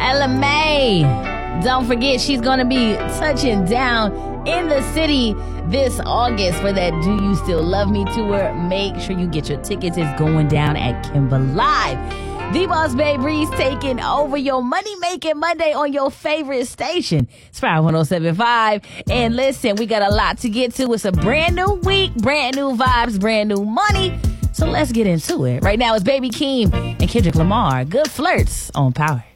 Ella May. Don't forget, she's going to be touching down in the city this August for that Do You Still Love Me tour. Make sure you get your tickets. It's going down at Kimber Live. The Boss Babe Breeze taking over your money-making Monday on your favorite station. It's Power 107.5. And listen, we got a lot to get to. It's a brand new week, brand new vibes, brand new money. So let's get into it. Right now, it's Baby Keem and Kendrick Lamar. Good Flirts on Power.